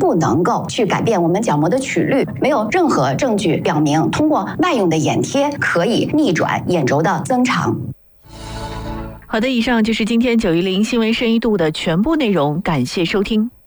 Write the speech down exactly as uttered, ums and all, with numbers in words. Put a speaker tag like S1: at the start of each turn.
S1: 不能够去改变我们角膜的曲率，没有任何证据表明通过外用的眼贴可以逆转眼轴的增长。
S2: 好的，以上就是今天九一零新闻深一度的全部内容，感谢收听。